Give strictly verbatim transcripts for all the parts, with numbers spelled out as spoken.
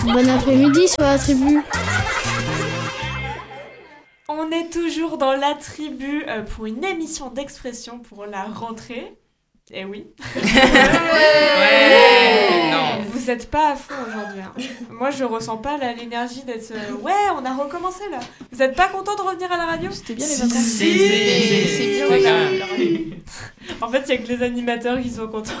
Bon après-midi sur la tribu. On est toujours dans la tribu euh, pour une émission d'expression pour la rentrée. Eh oui. Ouais. Non. Vous êtes pas à fond aujourd'hui. Hein. Moi, je ressens pas là, l'énergie d'être. euh, Ouais, on a recommencé là. Vous êtes pas content de revenir à la radio? C'était bien les Si, vacances. si, si, C'est bien c'est la- quand même. la radio. En fait, il y a que les animateurs qui sont contents.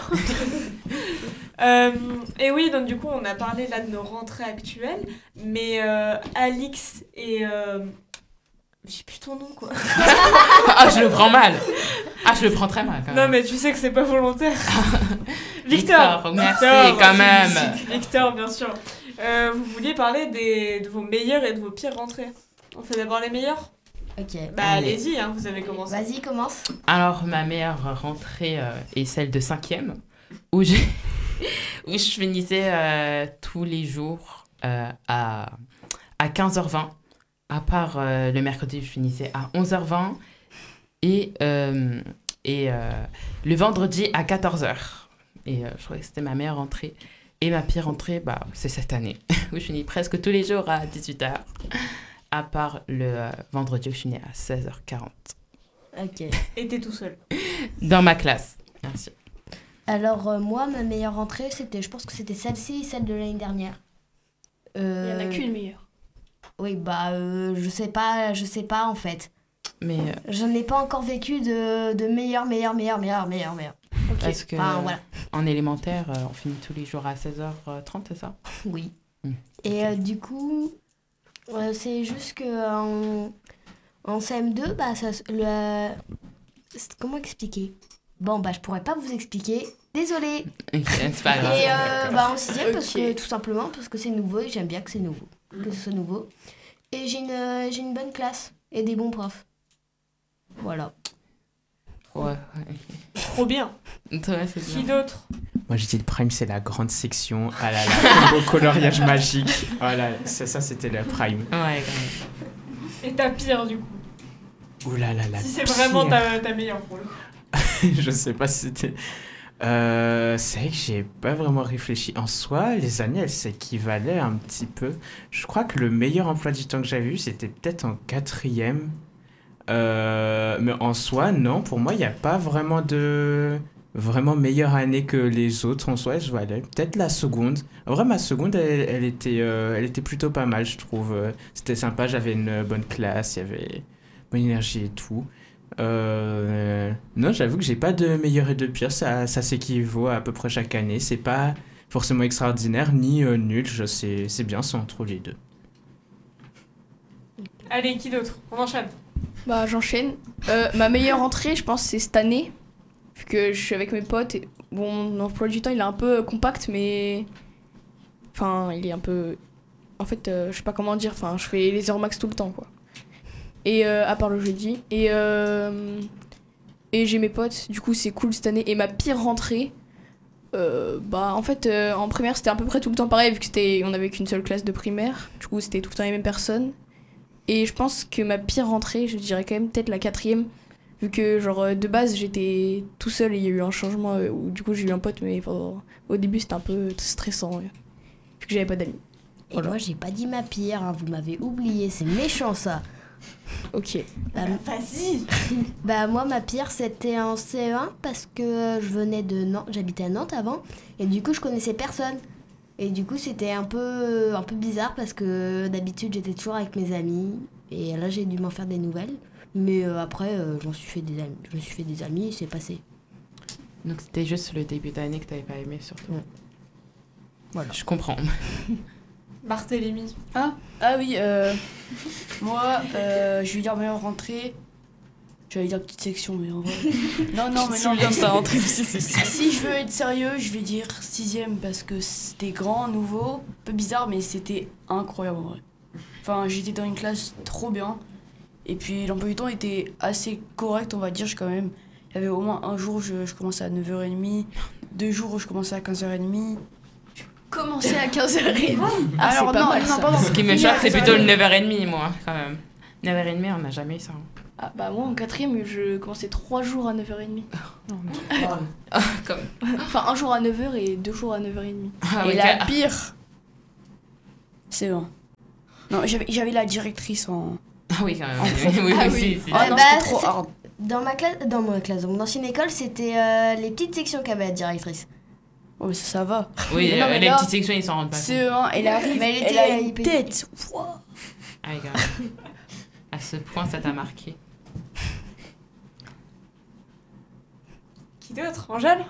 Euh, et oui, donc du coup, on a parlé là de nos rentrées actuelles, mais euh, Alix et euh, j'ai plus ton nom quoi. Ah, je le prends mal. Ah, je le prends très mal quand même. Non, mais tu sais que c'est pas volontaire. Victor. Victor, merci Victor, quand c'est même. musique. Victor, bien sûr. Euh, vous vouliez parler des, de vos meilleures et de vos pires rentrées. On fait d'abord les meilleures. Ok. Bah Allez. allez-y, hein, vous avez commencé. Vas-y, commence. Alors, ma meilleure rentrée euh, est celle de cinquième, où, j'ai- où je finissais euh, tous les jours euh, à, à quinze heures vingt. À part euh, le mercredi, je finissais à onze heures vingt. Et, euh, et euh, le vendredi à quatorze heures. Et euh, je trouvais que c'était ma meilleure rentrée. Et ma pire rentrée, bah, c'est cette année, où je finis presque tous les jours à dix-huit heures. À part le euh, vendredi où je finis à seize heures quarante. Ok. Et t'es tout seul. Dans ma classe. Merci. Alors, euh, moi, ma meilleure rentrée, c'était, je pense que c'était celle-ci, celle de l'année dernière. Il y Euh, en a qu'une meilleure. Oui, bah, euh, je sais pas, je sais pas en fait. Mais euh, Je n'ai pas encore vécu de, de meilleur, meilleur, meilleur, meilleur, meilleur, meilleur. Ok. parce que Enfin, voilà. en élémentaire, euh, on finit tous les jours à seize heures trente, c'est ça? Oui. Mm. Et euh, du coup, euh, c'est juste que en, en C M deux, bah, ça, se- le, c'est- comment expliquer? Bon, bah, je pourrais pas vous expliquer. Désolée. C'est pas grave. Et euh, bah, en sixième, parce Ok. que tout simplement, parce que c'est nouveau et j'aime bien que c'est nouveau, que ce soit nouveau. Et j'ai une, euh, j'ai une bonne classe et des bons profs. Voilà. Ouais, ouais. Trop bien. Toi, c'est Qui bien. d'autre? Moi, j'ai dit le prime, c'est la grande section. Ah là là, le beau coloriage magique. Voilà, ça, ça c'était le prime. Ouais, quand Et ta pire du coup. Ouh là là là. Si c'est vraiment ta, ta meilleure pour le coup. Je sais pas si c'était. Euh, c'est vrai que j'ai pas vraiment réfléchi. En soi, les années, elles s'équivalaient un petit peu. Je crois que le meilleur emploi du temps que j'avais eu, c'était peut-être en quatrième. Euh, mais en soi, non, pour moi, il n'y a pas vraiment de vraiment meilleure année que les autres. En soi, je vois aller. Peut-être la seconde. En vrai, ma seconde, elle, elle était, euh, elle était plutôt pas mal, je trouve. Euh, C'était sympa, j'avais une bonne classe, il y avait bonne énergie et tout. Euh, non, j'avoue que j'ai pas de meilleur et de pire, ça, ça s'équivaut à peu près chaque année. C'est pas forcément extraordinaire ni euh, nul, je sais, c'est bien, c'est entre les deux. Allez, qui d'autre? On enchaîne. Bah, j'enchaîne. Euh, ma meilleure rentrée, je pense, c'est cette année. Vu que je suis avec mes potes. Et, bon, mon emploi du temps, il est un peu compact, mais. Enfin, il est un peu. En fait, euh, je sais pas comment dire. Enfin, je fais les heures max tout le temps, quoi. Et euh, à part le jeudi. Et. Euh... Et j'ai mes potes. Du coup, c'est cool cette année. Et ma pire rentrée. Euh, bah, en fait, euh, en primaire, c'était à peu près tout le temps pareil, vu que c'était, on avait qu'une seule classe de primaire. Du coup, c'était tout le temps les mêmes personnes. Et je pense que ma pire rentrée, je dirais quand même peut-être la quatrième, vu que genre euh, de base j'étais tout seul et il y a eu un changement euh, où du coup j'ai eu un pote, mais euh, au début c'était un peu stressant, euh, vu que j'avais pas d'amis. Et Voilà. moi, j'ai pas dit ma pire, hein, vous m'avez oublié, c'est méchant ça. Ok. Bah, Vas-y. bah, moi, ma pire, c'était en C E un parce que je venais de Nantes, j'habitais à Nantes avant, et du coup, je connaissais personne. Et du coup, c'était un peu, un peu bizarre parce que d'habitude, j'étais toujours avec mes amis, et là, j'ai dû m'en faire des nouvelles. Mais euh, après, euh, j'en suis fait des amis, je me suis fait des amis et c'est passé. Donc c'était juste le début d'année que t'avais pas aimé, surtout. Ouais. Voilà. Je comprends. Barthélémy. Ah, ah oui, euh, moi, euh, je vais dire meilleure rentrée. J'allais dire petite section, mais en vrai. Non, non, mais non. Bien ça rentrée. Si je veux être sérieux, je vais dire sixième parce que c'était grand, nouveau, un peu bizarre, mais c'était incroyable en vrai. Enfin, j'étais dans une classe trop bien. Et puis l'emploi du temps était assez correct, on va dire, je- quand même. Il y avait au moins un jour où je, je commençais à neuf heures trente, deux jours où je commençais à quinze heures trente. Commencer à quinze heures trente. Ah, Alors, c'est pas non, mal, non, ça. pardon. Ce qui me Finir à choque, c'est quinze heures plutôt le trente. neuf heures trente, moi, quand même. neuf heures trente, on n'a jamais eu ça. hein. Ah, bah moi en quatrième, je commençais trois jours à neuf heures trente. Non, non. Ah, comme... Enfin, un jour à neuf heures et deux jours à neuf heures trente. Ah, Et ouais, la ca- pire, C E un. Non, j'avais, j'avais la directrice en... Ah oui, quand même. Oui, oui, Ah oui, oui. c'est- c'est- Ah non, bah, c'était trop c'est- hard. Dans ma classe, dans ma classe, dans mon ancienne école, c'était euh, les petites sections qui avaient la directrice. Oh, mais ça, ça va. Oui, Mais non, euh, mais les là, petites sections, ils s'en rendent pas compte. C E un, elle arrive, Mais elle elle, était a une hyper- tête. Wouah. Ah oui, quand même. À ce point, ça t'a marqué. Qui d'autre? Angèle?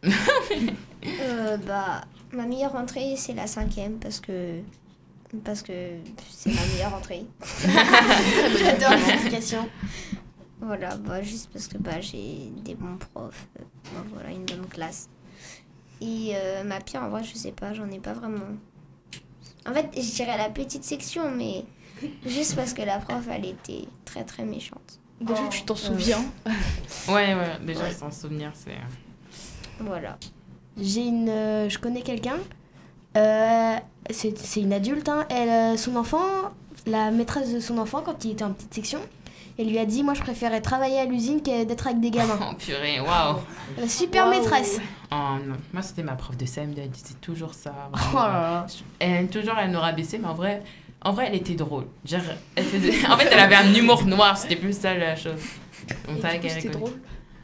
Euh, bah, ma meilleure rentrée, c'est la cinquième parce que. Parce que c'est ma meilleure rentrée. J'adore l'explication. Voilà, bah, juste parce que bah, j'ai des bons profs. euh, bah, voilà, une bonne classe. Et euh, ma pire, en vrai, je sais pas, j'en ai pas vraiment. En fait, je dirais la petite section, mais juste parce que la prof, elle était très très méchante. Déjà, tu t'en souviens. Ouais, ouais, déjà, sans souvenir, c'est. Voilà. J'ai une, euh, je connais quelqu'un. Euh, c'est c'est une adulte. Hein, elle, euh, son enfant, la maîtresse de son enfant, quand il était en petite section, elle lui a dit, moi, je préférais travailler à l'usine que d'être avec des gamins. Oh purée, waouh! Euh, super Waouh. maîtresse. Oh non, moi c'était ma prof de C M deux, elle disait toujours ça. Oh vraiment. là là. Elle, toujours elle nous rabaissait, mais en vrai, en vrai elle était drôle. Genre, elle faisait... En fait, elle avait un humour noir, c'était plus ça la chose. On Et savait du coup, qu'elle c'était rigolait. drôle.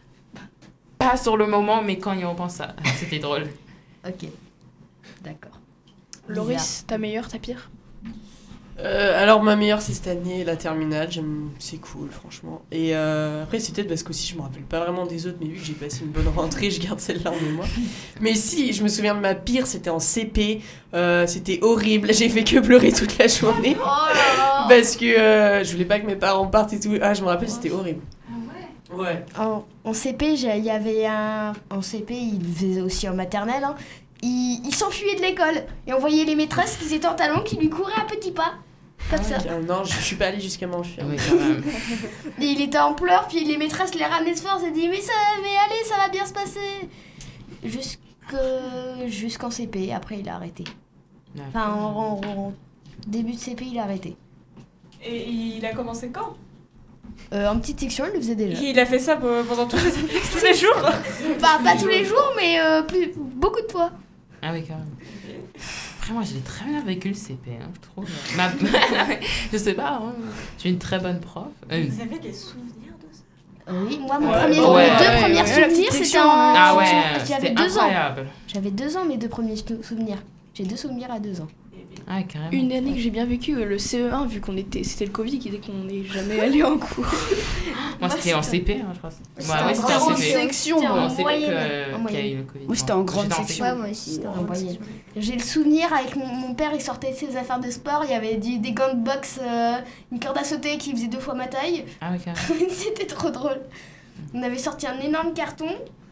Pas sur le moment, mais quand on pense ça, c'était drôle. Ok. D'accord. Loris, ta meilleure, ta pire? Euh, alors ma meilleure c'est cette année, la terminale, j'aime, c'est cool franchement. Et euh, après c'est peut-être parce qu'aussi je me rappelle pas vraiment des autres, mais vu que j'ai passé une bonne rentrée, je garde celle-là en mémoire. Mais si, je me souviens de ma pire, c'était en C P, euh, c'était horrible, j'ai fait que pleurer toute la journée. Oh là là. Parce que euh, je voulais pas que mes parents partent et tout. Ah je me rappelle, c'était horrible. Ouais. En, en C P, j'ai- il y avait un. En C P, il faisait aussi en maternelle. Hein. Il, il s'enfuyait de l'école. Et on voyait les maîtresses qui étaient en talons qui lui couraient à petits pas. Comme ça. Euh, non, je suis pas allée jusqu'à m'enfuir. Oui, quand même. Et il était en pleurs, puis les maîtresses les ramenaient de force et dit mais ça, mais allez, ça va bien se passer. Jusque jusqu'en C P. Après, il a arrêté. Enfin, en, en- en début de C P, il a arrêté. Et il a commencé quand? Euh, en petite section, il le faisait déjà. Il a fait ça pendant tous les, tous les jours. Pas, pas tous les jours, mais euh, plus, beaucoup de fois. Ah oui, quand même. Après, moi, j'ai très bien vécu le C P, hein, je trouve. Ma... je sais pas, hein. Je suis une très bonne prof. Euh, Vous avez des souvenirs de ça? Oui, moi, mon Ouais. premier, Ouais. mes deux Ouais, premiers ouais, la souvenirs, petite c'était section, en. Ah ouais, J'avais c'était deux ans. incroyable. J'avais deux ans, mes deux premiers sou- souvenirs. J'ai deux souvenirs à deux ans. Ah, carrément. Une année que j'ai bien vécu, euh, le C E un, vu qu'on était, c'était le Covid qui disait qu'on n'est jamais allé en cours. Moi, c'était en C P, hein, je crois. C'était Ouais, en ouais, c'était en grande C P. section, C'était En en C P moyenne. que- En qu'il y a eu moyenne. le Covid. Moi, c'était en grande J'étais section. Ouais, moi aussi. c'était En en moyenne. J'ai le souvenir avec mon, mon père, il sortait de ses affaires de sport, il y avait du- des gants de boxe, euh, une corde à sauter qui faisait deux fois ma taille. Ah, oui, carrément. C'était trop drôle. On avait sorti un énorme carton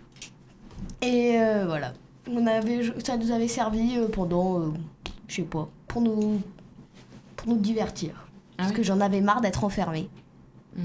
et euh, voilà. On avait, ça nous avait servi euh, pendant, euh, je sais pas, pour nous, pour nous divertir. Ah Parce oui. que j'en avais marre d'être enfermée. Hmm.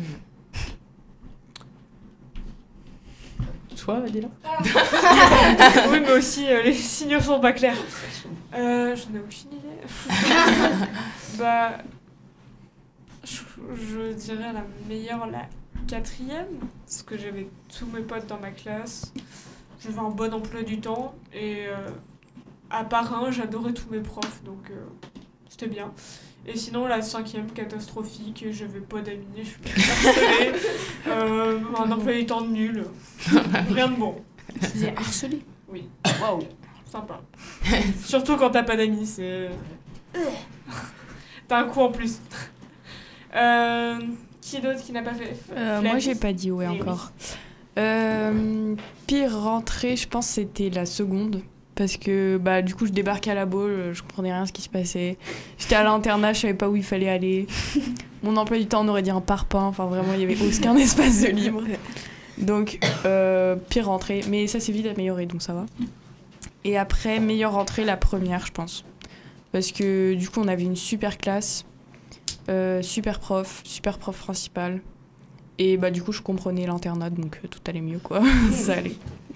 Toi, Adela? Oui, mais aussi, euh, les signaux sont pas clairs. Euh, je n'ai aucune idée. Bah, je, je dirais la meilleure, la quatrième, parce que j'avais tous mes potes dans ma classe. J'avais un bon emploi du temps, et euh, à part un, j'adorais tous mes profs, donc euh, c'était bien. Et sinon, la cinquième, catastrophique, j'avais pas d'amis, je suis pas harcelée, euh, un emploi du temps nul, rien de bon. Je faisais harceler. Oui. Waouh. Sympa. Surtout quand t'as pas d'amis, c'est. T'as un coup en plus. Euh, qui d'autre qui n'a pas fait Euh, Flavie moi, j'ai pas dit ouais Eh encore. Euh, pire rentrée, je pense, c'était la seconde. Parce que bah, du coup, je débarquais à la Baule, je comprenais rien à ce qui se passait. J'étais à l'internat, je savais pas où il fallait aller. Mon emploi du temps, on aurait dit un parpaing. Enfin, vraiment, il y avait aucun espace de libre. Donc, euh, pire rentrée. Mais ça s'est vite amélioré, donc ça va. Et après, meilleure rentrée, la première, je pense. Parce que du coup, on avait une super classe, euh, super prof, super prof principal. Et bah, du coup, je comprenais l'internat, donc euh, tout allait mieux, quoi. Ça allait.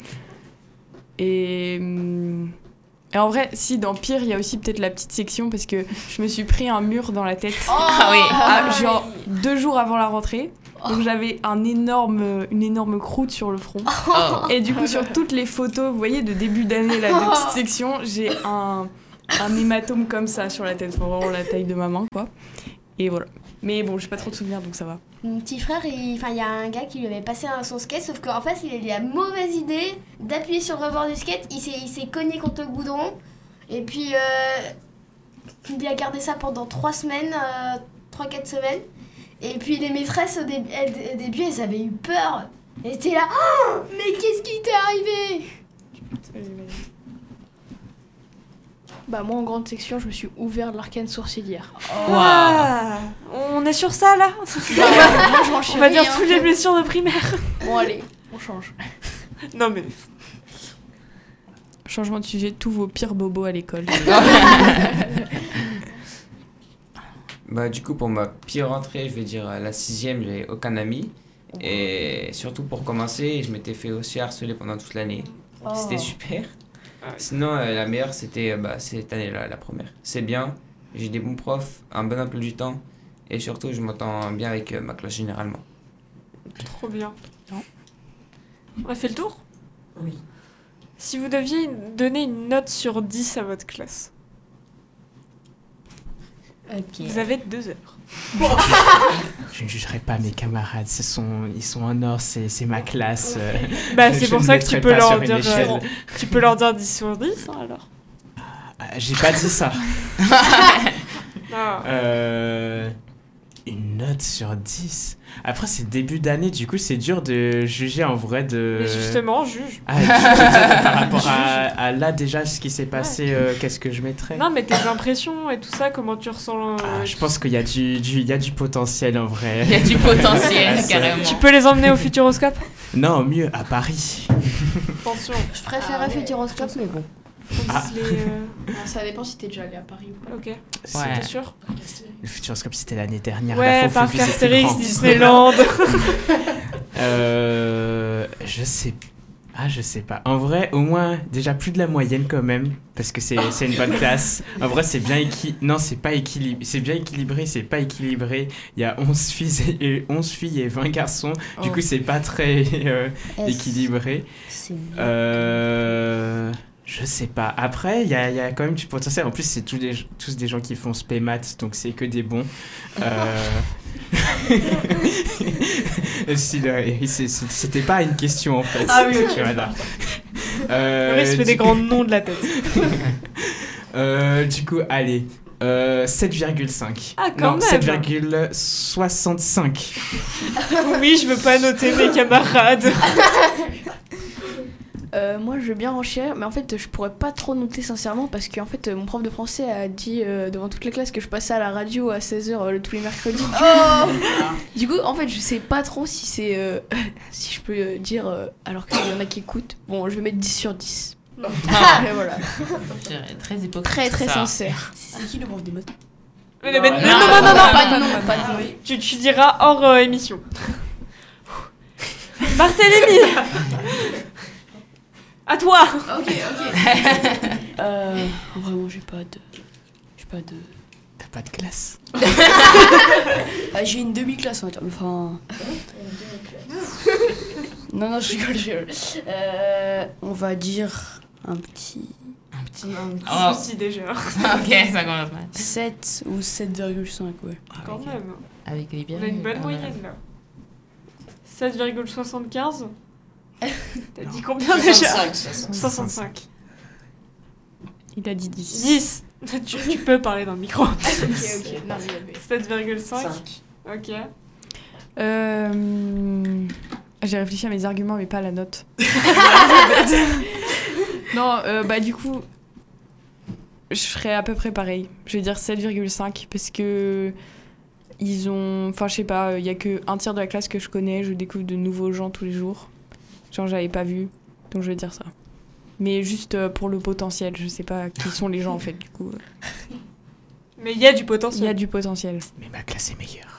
Et, hum, et en vrai, si, dans pire, il y a aussi peut-être la petite section, parce que je me suis pris un mur dans la tête. Ah oui. Ah, genre deux jours avant la rentrée. Donc j'avais un énorme, une énorme croûte sur le front. Oh. Et du coup, sur toutes les photos, vous voyez, de début d'année, là, de petite section, j'ai un, un hématome comme ça sur la tête, vraiment la taille de ma main, quoi. Et voilà. Mais bon, j'ai pas trop de souvenirs, donc ça va. Mon petit frère, il enfin, il y a un gars qui lui avait passé un- son skate, sauf qu'en fait, il a eu la mauvaise idée d'appuyer sur le rebord du skate. Il s'est, il s'est cogné contre le goudron. Et puis, euh, il a gardé ça pendant trois semaines, euh, trois quatre semaines. Et puis, les maîtresses, au, dé- au début, elles avaient eu peur. Elles étaient là, oh, mais qu'est-ce qui t'est arrivé? Bah moi en grande section, je me suis ouvert l'arcane sourcilière. Ah, on est sur ça là. Bah, moi je m'en On va dire hein. toutes les blessures de primaire. Bon allez, on change. Non mais Changement de sujet, tous vos pires bobos à l'école. Bah, du coup, pour ma pire rentrée, je vais dire à la sixième, j'avais aucun ami. Et surtout pour commencer, je m'étais fait aussi harceler pendant toute l'année. C'était super. Sinon, euh, la meilleure, c'était euh, bah, cette année-là, la première. C'est bien, j'ai des bons profs, un bon emploi du temps. Et surtout, je m'entends bien avec euh, ma classe généralement. trop bien. On a fait le tour? Oui. Si vous deviez donner une note sur dix à votre classe, Ok. vous avez deux heures. Je ne jugerai pas mes camarades, ce sont, ils sont en or, c'est, c'est ma classe. euh, Bah je c'est pour ne ça que tu mettrai peux pas leur sur une dire échelle. euh, tu peux leur dire dix sur dix hein, alors. Ah, j'ai pas dit ça. Ah. Euh, une note sur dix. Après, c'est début d'année, du coup, c'est dur de juger en vrai de... Mais justement, juge. Ah, tu veux dire par rapport à, à là déjà ce qui s'est passé, euh, qu'est-ce que je mettrais? Non mais tes impressions et tout ça, comment tu ressens euh, Ah, je pense qu'il y a du, du, il y a du potentiel en vrai. Il y a du potentiel, Ah, ça- carrément. Tu peux les emmener au Futuroscope? Non, mieux, à Paris. Attention. Je préférais Futuroscope, mais bon. Faut Ah. qu'ils se les, euh, Ça dépend si t'es déjà allé à Paris ou pas. Ok. C'est- Ouais. T'es sûr? Le Futuroscope, c'était l'année dernière. Ouais, là, faut- faut parc viser plus Astérix, grand. Disneyland. Euh, je sais Ah, je sais pas. En vrai, au moins, déjà plus de la moyenne quand même. Parce que c'est, c'est une bonne classe. En vrai, c'est bien équilibré. Non, c'est pas équilibré. C'est bien équilibré, c'est pas équilibré. Il y a onze filles et, onze filles et vingt garçons. Du Oh. coup, c'est pas très euh, Est-ce- équilibré. C'est bien. Euh. Je sais pas. Après, il y a, il y a quand même du potentiel. En plus, c'est tous des, tous des gens qui font spé maths, donc c'est que des bons. Euh... Si, là, c'est- c'est- C'était pas une question en fait. Ah oui, ok. Voilà. Euh, Il se fait du des coup- grands noms de la tête. Euh, du coup, allez. Euh, sept virgule cinq. Ah, quand non, même. sept virgule soixante-cinq. Oui, je veux pas noter mes camarades. Euh, moi, je veux bien renchérir, mais en fait, je pourrais pas trop noter sincèrement parce que en fait, mon prof de français a dit euh, devant toute la classe que je passais à la radio à seize heures tous les mercredis. Du coup, en fait, je sais pas trop si c'est euh, si je peux euh, dire euh, alors qu'il y en a qui écoutent. Bon, je vais mettre dix sur dix. Ah. Mais voilà. Je dirais Très hypocrite. Très très ça. sincère. C'est qui le prof de maths? Mais le- mais- Non, non, non, non, non, non, non, pas non, de nom, non, pas non. de nom. Tu, tu diras hors euh, émission. Barthélémy. À toi. Ok, ok. euh, vraiment, j'ai pas de. J'ai pas de. T'as pas de classe. Ah, j'ai une demi-classe, hein, enfin. Non, non, je rigole, je rigole. Euh, on va dire un petit. Un petit. Oh. Oh. Souci déjà. Ok, ça commence mal. sept ou sept virgule cinq, ouais. Quand Avec, même. avec les bières. On a une bonne on a- moyenne là. sept virgule soixante-quinze. T'as dit combien déjà? soixante-cinq. Il a dit dix. dix. Tu, tu peux parler dans le micro. Ok, ok. Non, mais- sept virgule cinq. cinq. Ok. Euh, J'ai réfléchi à mes arguments, mais pas à la note. Non, euh, bah du coup, je ferais à peu près pareil. Je vais dire sept virgule cinq parce que ils ont, enfin je sais pas, il y a que un tiers de la classe que je connais. Je découvre de nouveaux gens tous les jours. Genre j'avais pas vu, donc je vais dire ça. Mais juste euh, pour le potentiel, je sais pas qui sont les gens en fait. Du coup, euh, Mais il y a du il potentiel. y a du potentiel. Mais ma classe est meilleure.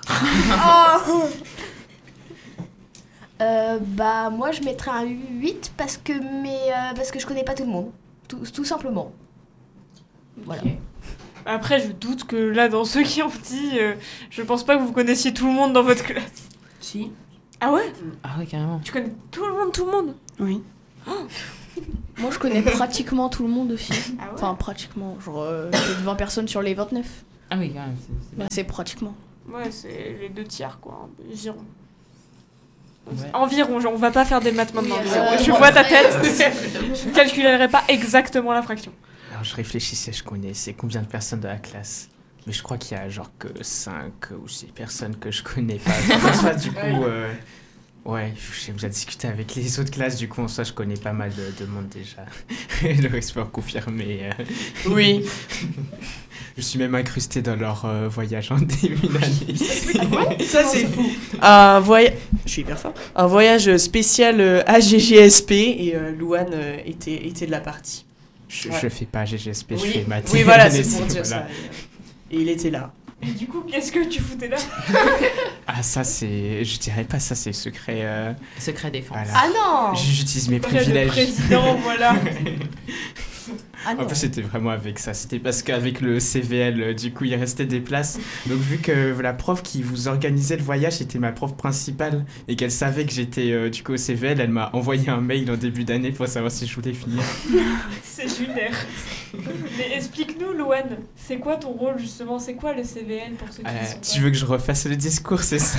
Euh, bah moi je mettrais un huit parce que mais euh, parce que je connais pas tout le monde. Tout, tout simplement. Voilà. Après, je doute que là, dans ceux qui ont dit, euh, je pense pas que vous connaissiez tout le monde dans votre classe. Si. Ah ouais? Ah ouais, carrément. Tu connais tout le monde, tout le monde? Oui. Moi, je connais pratiquement tout le monde aussi. Ah ouais Enfin, pratiquement. Genre, euh, peut-être vingt personnes sur les vingt-neuf. Ah oui, quand même. c'est- c'est Bah, c'est pratiquement. Ouais, c'est les deux tiers, quoi. Environ. Ouais. Environ, genre, on va pas faire des maths maintenant. Oui, mais euh, je vois ta tête. Je ne calculerai pas exactement la fraction. Alors je réfléchissais, je connaissais combien de personnes de la classe. Mais je crois qu'il y a genre que cinq ou six personnes que je connais pas. En soi, du coup, euh, ouais, j'ai déjà discuté avec les autres classes, du coup, en soi, je connais pas mal de, de monde déjà. Le reste peut confirmer. euh. Oui. Je suis même incrusté dans leur euh, voyage en début d'année. Ça, c'est fou. Un voyage. Je suis hyper fort. Un voyage spécial euh, A G G S P et euh, Louane euh, était, était de la partie. Je, Ouais. je fais pas G G S P, Oui, je fais maths. oui voilà, c'est pour dire Voilà. ça. Et il était là. Et du coup, qu'est-ce que tu foutais là? Ah, ça, c'est. Je dirais pas ça, c'est secret. euh, Secret défense. Voilà. Ah non J'utilise mes Secret de privilèges. président, voilà. Ah non. En plus, c'était vraiment avec ça. C'était parce qu'avec le C V L, euh, du coup, il restait des places. Donc, vu que la prof qui vous organisait le voyage était ma prof principale et qu'elle savait que j'étais euh, du coup au C V L, elle m'a envoyé un mail en début d'année pour savoir si je voulais finir. C'est lunaire. Mais explique-nous, Louane, c'est quoi ton rôle justement? C'est quoi le C V L pour ceux qui Euh, ne sont tu pas? veux que je refasse le discours, c'est ça?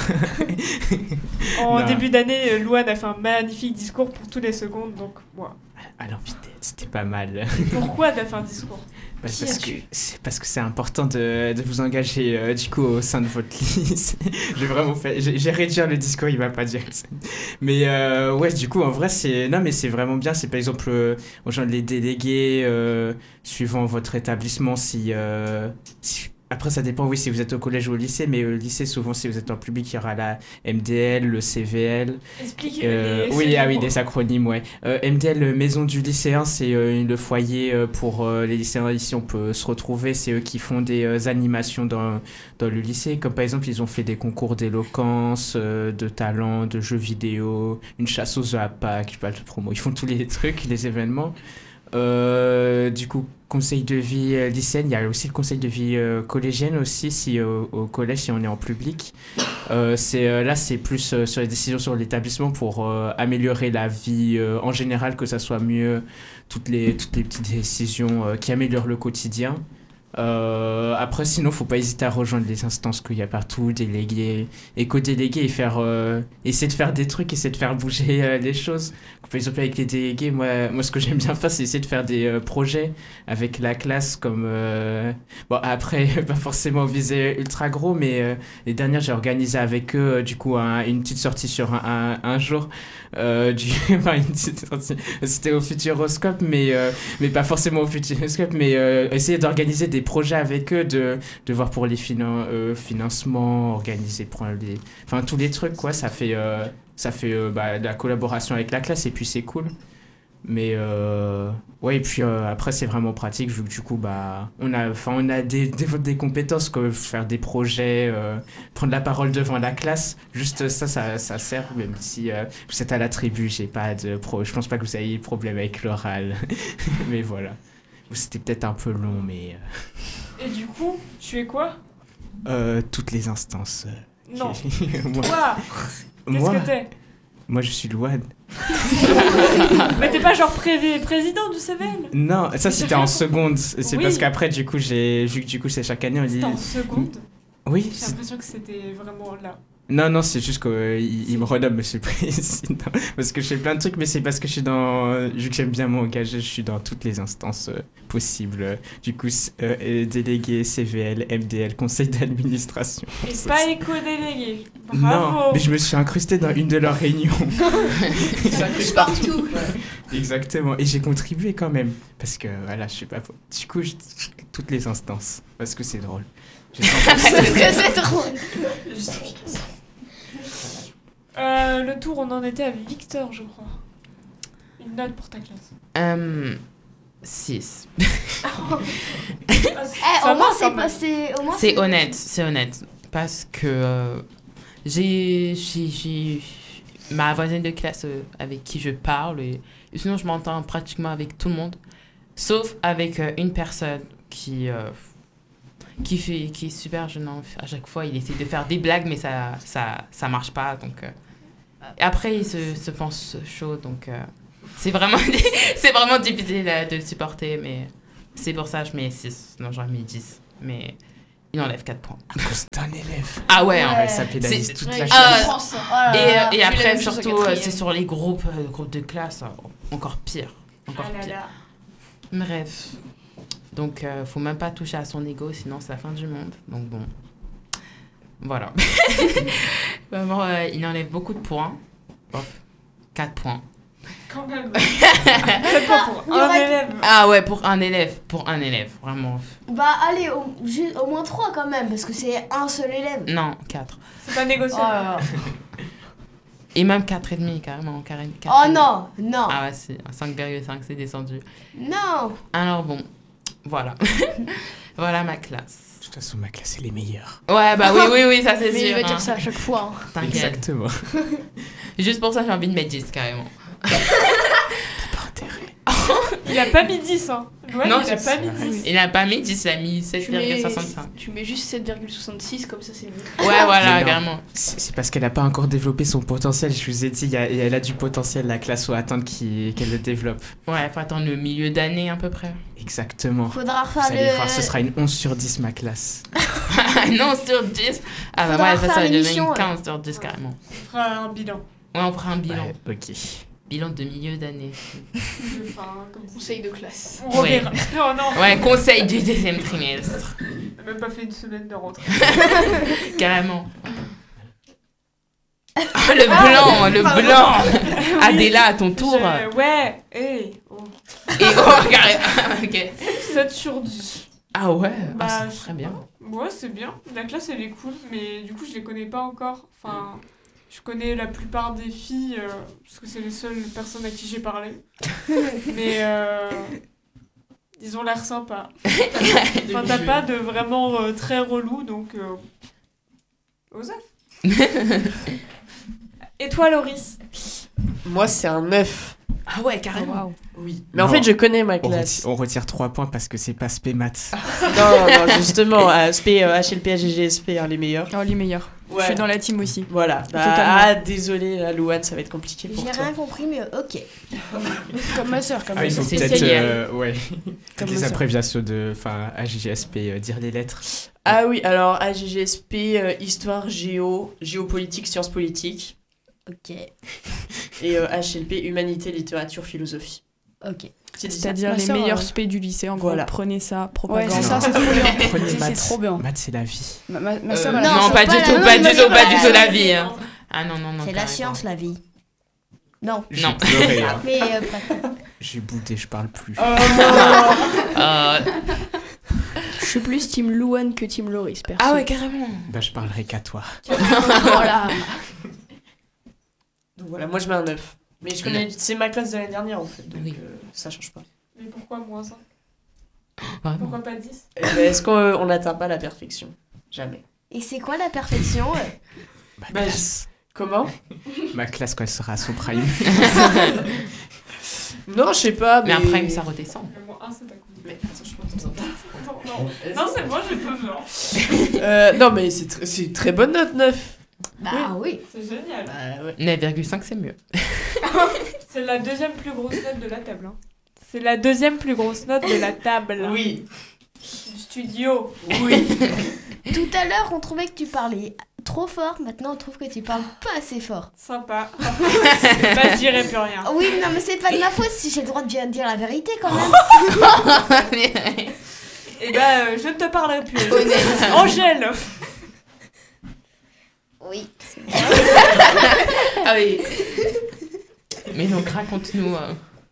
En Non. début d'année, euh, Louane a fait un magnifique discours pour tous les secondes, donc moi. Ah non, putain, c'était pas mal. Pourquoi t'as fait un discours? Bah, Qui parce que es-tu c'est parce que c'est important de, de vous engager euh, du coup au sein de votre liste. J'ai vraiment fait j'ai j'ai réduit le discours, il va pas dire ça. Mais euh, ouais, du coup en vrai c'est non mais c'est vraiment bien, c'est par exemple euh, aux gens les délégués euh, suivant votre établissement si, euh, si après ça dépend oui si vous êtes au collège ou au lycée, mais au lycée souvent si vous êtes en public il y aura la M D L, le C V L. Explique Euh, les oui, ah oui, synonymes. des acronymes, ouais. Euh, M D L, euh, Maison du lycéen, c'est euh, le foyer euh, pour euh, les lycéens. Ici, on peut se retrouver. C'est eux qui font des euh, animations dans, dans le lycée. Comme par exemple, ils ont fait des concours d'éloquence, euh, de talent, de jeux vidéo, une chasse aux œufs à Pâques, je sais pas le promo. Ils font tous les trucs, les événements. Euh, du coup, conseil de vie euh, lycéenne, il y a aussi le conseil de vie euh, collégienne aussi, si euh, au collège, si on est en public. Euh, c'est, euh, là, c'est plus euh, sur les décisions sur l'établissement pour euh, améliorer la vie euh, en général, que ça soit mieux, toutes les, toutes les petites décisions euh, qui améliorent le quotidien. Euh, après, sinon, faut pas hésiter à rejoindre les instances qu'il y a partout, délégués, éco-délégués, et faire, euh, essayer de faire des trucs, essayer de faire bouger euh, les choses. Par exemple, avec les délégués, moi, moi ce que j'aime bien faire, c'est essayer de faire des euh, projets avec la classe, comme... euh, Bon, après, pas forcément viser ultra gros, mais euh, les dernières, j'ai organisé avec eux, euh, du coup, un- une petite sortie sur un, un, un jour. Euh, du... enfin, une petite sortie. C'était au Futuroscope, mais, euh, mais pas forcément au Futuroscope, mais euh, essayer d'organiser des projets avec eux, de, de voir pour les finan- euh, financements, organiser, prendre les... Enfin, tous les trucs, quoi, ça fait... euh, ça fait euh, bah, de la collaboration avec la classe et puis c'est cool. Mais euh, ouais, et puis euh, après c'est vraiment pratique vu que du coup bah on a enfin on a des, des des compétences comme faire des projets, euh, prendre la parole devant la classe, juste ça ça, ça sert, même si euh, vous êtes à la tribu, j'ai pas de pro, je pense pas que vous ayez de problème avec l'oral. Mais voilà. C'était peut-être un peu long mais Et du coup, tu es quoi? euh, toutes les instances. euh, Non. moi, Quoi? Qu'est-ce moi, que t'es? moi je suis Louane. Mais t'es pas genre pré- président du C V L? Non, ça c'était en seconde. C'est Oui. parce qu'après, du coup, j'ai vu que du coup, c'est chaque année, on dit. C'était en seconde? Oui. J'ai c'est- l'impression que c'était vraiment là. Non, non, c'est juste qu'il il me renomme Monsieur le Président. Parce que je fais plein de trucs, mais c'est parce que je suis dans. Vu que j'aime bien m'engager, je suis dans toutes les instances euh, possibles. Du coup, c- euh, euh, délégué, C V L, M D L, conseil d'administration. Et Ça, pas c'est- éco-délégué. Non, Bravo! mais je me suis incrusté dans une de leurs réunions. Ça cruise partout. Exactement. Et j'ai contribué quand même. Parce que voilà, je sais pas. Du coup, je- toutes les instances. Parce que c'est drôle. J'ai senti- Parce que c'est drôle. Euh, le tour, on en était à Victor, je crois. Une note pour ta classe. Euh, six. Eh, Ça au moins, va, c'est quand pas. même. c'est- au moins, C'est honnête, c'est honnête. Parce que euh, j'ai, j'ai, j'ai ma voisine de classe euh, avec qui je parle. Et, et sinon, je m'entends pratiquement avec tout le monde. Sauf avec euh, une personne qui, euh, qui, fait, qui est super gênant. À chaque fois, il essaie de faire des blagues, mais ça ça, ça marche pas. Donc, euh. Et après, il se, se pense chaud. Donc, euh, C'est vraiment, c'est vraiment difficile euh, de le supporter, mais c'est pour ça que je mets six. Non, j'aurais mis dix. Mais il enlève quatre points. À cause d'un élève. Ah ouais, hein. Ouais, ça pénalise C'est- toute Ouais, la je Ah, chose. pense. Oh là Et, là, euh, et j'ai la après, même chose en surtout, euh, quatrième. c'est sur les groupes, euh, groupes de classe, euh, encore pire. Encore Ah là pire. là. Bref. Donc, euh, faut même pas toucher à son ego, sinon c'est la fin du monde. Donc bon. Voilà. Vraiment, euh, il enlève beaucoup de points. Bof. quatre points. Quand même. C'est pas pour Il y un aurait- élève. Ah ouais, pour un élève. Pour un élève, vraiment. Bah allez, au, ju- au moins trois quand même, parce que c'est un seul élève. Non, quatre. C'est pas Oh négociable. là là. Et même quatre virgule cinq carrément. carré- quatre Oh virgule cinq. non, non, Ah ouais, c'est cinq virgule cinq, c'est descendu. non. Alors bon, voilà. Voilà ma classe. De toute façon, ma classe, elle est meilleure. Ouais, bah oui, oui, oui, ça c'est Mais sûr. il va hein. dire ça à chaque fois. hein. T'inquiète. Exactement. Juste pour ça, j'ai envie de mettre dix carrément. Il a pas mis dix, hein. Ouais, Non, il a c'est- pas mis dix. Il a pas mis dix, il a mis sept Tu mets, virgule soixante-cinq. tu mets juste sept virgule soixante-six, comme ça c'est mieux. Ouais, voilà, Mais non. carrément. C'est c'est parce qu'elle n'a pas encore développé son potentiel. Je vous ai dit, il y a- elle a du potentiel, la classe, faut attendre qu'il- qu'elle le développe. Ouais, faut attendre le milieu d'année à peu près. Exactement. Faudra Vous refaire allez le... voir, ce sera une onze sur dix, ma classe. Non, sur dix. Ah bah Faudra ouais, ça, ça refaire va devenir l'émission, une ouais. quinze sur dix carrément. On fera un bilan. Ouais, on fera un bilan. Ouais, ok. Bilan de milieu d'année. Enfin, comme ça. Conseil de classe. On reverra. Non, non. Ouais, conseil du deuxième trimestre. On a même pas fait une semaine de rentrée. Carrément. Ah, le blanc, le blanc. Adéla, à ton tour. Je- Ouais, hey. Oh. Et oh, carré- ok. sept sur dix. Ah ouais, Bah, ah, je c'est sais très bien. Ouais, c'est bien. La classe, elle est cool, mais du coup, je les connais pas encore. Enfin, je connais la plupart des filles, euh, parce que c'est les seules personnes à qui j'ai parlé. Mais euh, ils ont l'air sympas. Enfin, t'as pas de vraiment euh, très relou, donc... Euh... Osef. Et toi, Loris? Moi, c'est un neuf. Ah ouais, carrément. Oui. Mais en Non. fait, je connais ma On, classe. reti- on retire trois points parce que c'est pas spé maths. Non, non, justement, euh, S P, euh, H L P, H G G S P, hein, les meilleurs. Oh, les meilleurs. Je Ouais. suis dans la team aussi. Voilà. Bah, Totalement. ah, désolé, là, Louane, ça va être compliqué pour J'ai toi. rien compris, mais ok. Comme ma soeur, comme Ah, ma il faut soeur. C'est peut-être, génial. euh, ouais, toutes les ça. abréviations de, enfin, H G S P, euh, dire les lettres. Ah oui, alors H G G S P, euh, histoire, géo, géopolitique, sciences politiques. Ok, Et euh, H L P, humanité, littérature, philosophie. ok. C'est C'est-à-dire Ma les sœur, meilleurs euh, spé du lycée. En gros, voilà. prenez ça, Ouais, propagande. c'est ça, c'est trop bien. Prenez C'est- maths. C'est trop bien. Maths, c'est la vie. Ma, ma, ma Euh, sœur, non, elle a- c'est pas pas du la- tout, non, pas non, du c'est tout, pas pas la- du tout la vie. hein. Ah non, non, non. C'est la carrément. science, la vie. Non, J'ai Non. pleuré, hein. mais euh, bref. J'ai boudé, je parle plus. Euh, Je suis plus team Louane que team Loris, perso. Ah ouais, carrément. Bah, je parlerai qu'à toi. Voilà. Donc voilà, moi je mets un neuf. Mais je connais, c'est ma classe de l'année dernière en fait, donc Oui. euh, ça change pas. Mais pourquoi moins cinq? Vraiment. Pourquoi pas dix? Eh ben, Est-ce qu'on n'atteint pas la perfection? Jamais. Et c'est quoi la perfection euh Ma Bah, classe. Comment? Ma classe, quand elle sera à son prime. Non, je sais pas, mais... Mais après, ça redescend. Le moins un, c'est pas cool. Mais attends, je pense que Non, non. Non, c'est moi, j'ai pas besoin. euh, Non, mais c'est tr- c'est une très bonne note, neuf. Bah oui. C'est génial. Bah ouais. neuf virgule cinq, c'est mieux. C'est la deuxième plus grosse note de la table. Hein. C'est la deuxième plus grosse note de la table. Oui, Du studio. oui. Tout à l'heure, on trouvait que tu parlais trop fort. Maintenant, on trouve que tu parles pas assez fort. Sympa. Bah, je dirais plus rien. Oui, non, mais c'est pas de ma faute si j'ai le droit de bien dire la vérité quand même. Et bah, euh, je ne te parlerai plus. Angèle. Oui. Ah oui. Mais donc, raconte-nous euh,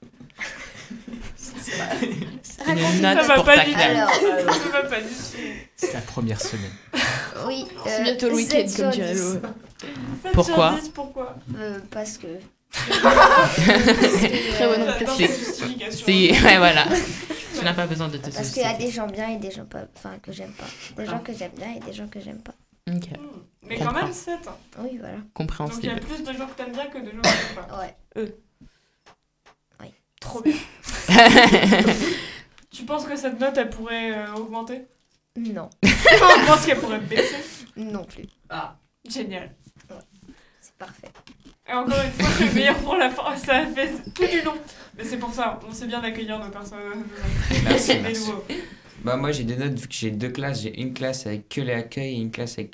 une Raconte- note Ça va pour pas ta du tout. classe. Alors, Ça va pas du tout. C'est la première semaine. oui. C'est euh, bientôt le week-end, sept comme sur dirait dix. Lo. sept Pourquoi sur dix, pourquoi? Euh, Parce que. Très bonne J'adore réponse. ces C'est- justifications. C'est... Ouais, voilà. Tu n'as pas besoin de te Parce qu'il y a soucier. des gens bien et des gens pas, enfin que j'aime pas. Des gens que j'aime bien et des gens que j'aime pas. Ok, Mais quand même sept. Hein. Oui, voilà. Donc il y a compréhensible. plus de gens que t'aimes bien que de gens que t'aimes pas. Ouais. Trop bien. Tu penses que cette note, elle pourrait euh, augmenter? Non. Je pense qu'elle pourrait baisser. Non plus. Ah, génial. C'est parfait. Et encore une fois, le meilleur pour la fin, ça a fait tout du long. Mais c'est pour ça, on sait bien accueillir nos personnages. Merci, Les merci. nouveaux. Bah moi j'ai des notes vu que j'ai deux classes. J'ai une classe avec que les accueils et une classe avec